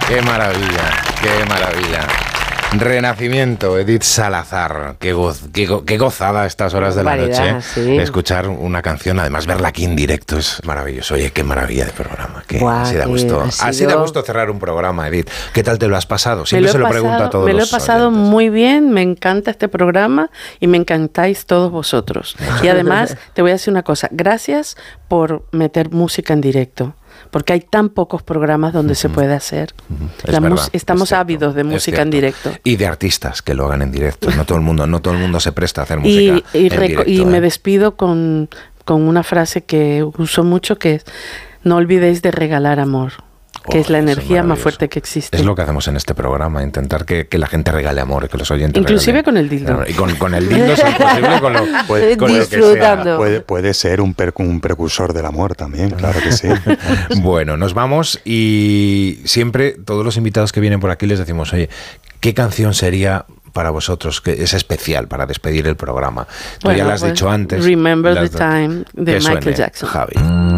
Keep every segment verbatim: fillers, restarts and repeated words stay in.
Qué maravilla, qué maravilla. Renacimiento, Edith Salazar. Qué, goz, qué, go, qué gozada a estas horas de la Variedad, noche. Sí. Escuchar una canción, además verla aquí en directo es maravilloso. Oye, qué maravilla de programa. Qué, Guau, así da gusto. ha sido... Así da gusto cerrar un programa, Edith. ¿Qué tal te lo has pasado? lo Siempre se lo pasado, pregunto a todos los Me lo he pasado oyentes. muy bien, me encanta este programa y me encantáis todos vosotros. Y además, te voy a decir una cosa. Gracias por meter música en directo. Porque hay tan pocos programas donde uh-huh. se puede hacer. Uh-huh. La verdad, estamos ávidos de música en directo. Y de artistas que lo hagan en directo. No todo el mundo, no todo el mundo se presta a hacer y, música y en directo. Y ¿eh? me despido con, con una frase que uso mucho, que es: no olvidéis de regalar amor. Que oh, es la energía es más fuerte que existe. Es lo que hacemos en este programa, intentar que, que la gente regale amor, que los oyentes inclusive regalen. con el dildo. Y con, con el dildo, si es posible, con lo, puede, con lo que sea. Puede, puede ser un, per, un precursor del amor también, claro que sí. Bueno, nos vamos y siempre todos los invitados que vienen por aquí les decimos, oye, ¿qué canción sería para vosotros que es especial para despedir el programa? Tú bueno, ya lo has pues, dicho antes. Remember the Time de Michael suene, Jackson. Javi.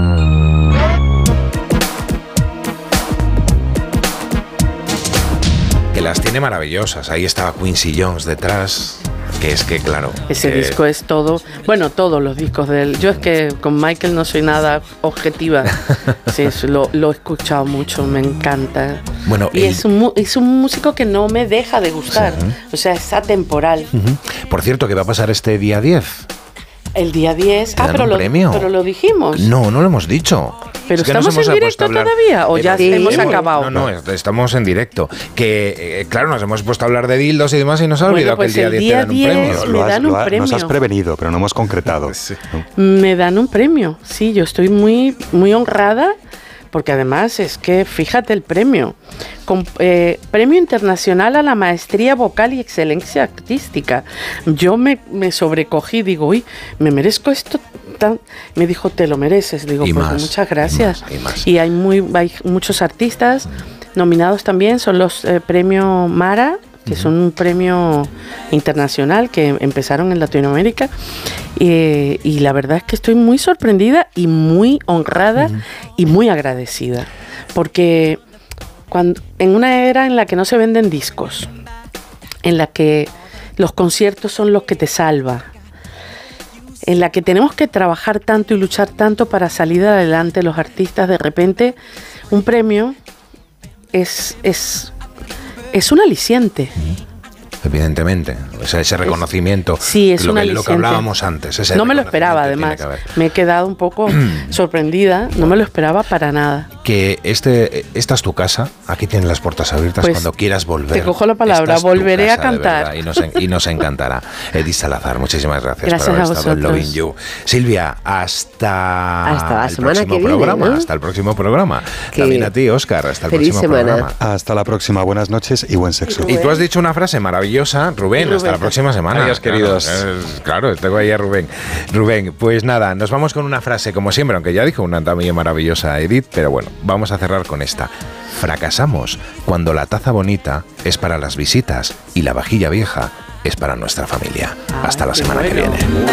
Que las tiene maravillosas. Ahí estaba Quincy Jones detrás, que es que, claro... Ese que... disco es todo... Bueno, todos los discos de él. Yo es que con Michael no soy nada objetiva. Sí, lo, lo he escuchado mucho, me encanta. Bueno, y el... es, un, es un músico que no me deja de gustar. Sí. O sea, es atemporal. Uh-huh. Por cierto, ¿qué va a pasar este día diez? El día diez... Ah, pero lo, pero lo dijimos. No, no lo hemos dicho. ¿Pero es que estamos en directo todavía o ya sí, hemos acabado? No, no, estamos en directo. Que, eh, claro, nos hemos puesto a hablar de dildos y demás y nos ha olvidado bueno, pues que el día diez te dan un premio. Me dan lo un has, premio. Nos has prevenido, pero no hemos concretado. Sí. Me dan un premio, sí, yo estoy muy, muy honrada. Porque además es que, fíjate el premio, con, eh, Premio Internacional a la Maestría Vocal y Excelencia Artística. Yo me, me sobrecogí, digo, uy, me merezco esto tan... Me dijo, te lo mereces. Digo, y pues más, muchas gracias. Y, más, y, más. y hay, muy, hay muchos artistas nominados también, son los eh, Premio Mara, que son un premio internacional que empezaron en Latinoamérica. Eh, y la verdad es que estoy muy sorprendida y muy honrada uh-huh. y muy agradecida. Porque cuando, en una era en la que no se venden discos, en la que los conciertos son los que te salvan, en la que tenemos que trabajar tanto y luchar tanto para salir adelante los artistas, de repente un premio es... es Es un aliciente. Evidentemente, o sea, ese reconocimiento, es, sí, es lo, un que, aliciente. lo que hablábamos antes. Ese no me lo esperaba, además. Me he quedado un poco sorprendida, no me lo esperaba para nada. Que este, esta es tu casa, aquí tienes las puertas abiertas pues, cuando quieras volver. Te cojo la palabra, volveré casa, a cantar. Y nos, y nos encantará. Edith Salazar, muchísimas gracias, gracias por haber a estado en vosotros. Loving You. Silvia, hasta, hasta la el semana próximo que viene, programa. ¿no? Hasta el próximo programa. Qué También bien. a ti, Óscar, hasta el Feliz próximo semana. programa. Hasta la próxima, buenas noches y buen sexo. Y tú has dicho una frase maravillosa, Rubén, hasta la próxima semana. Adiós, queridos. Claro, claro, tengo ahí a Rubén. Rubén, pues nada, nos vamos con una frase, como siempre, aunque ya dijo una también maravillosa Edith, pero bueno, vamos a cerrar con esta. Fracasamos cuando la taza bonita es para las visitas y la vajilla vieja es para nuestra familia. Hasta la semana que viene.